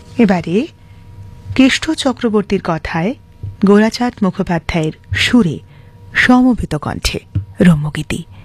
এবারে কেষ্ট চক্রবর্তীর কথায় গোরাচাঁদ মুখোপাধ্যায়ের সুরে সমবেত কণ্ঠে রম্যগীতি।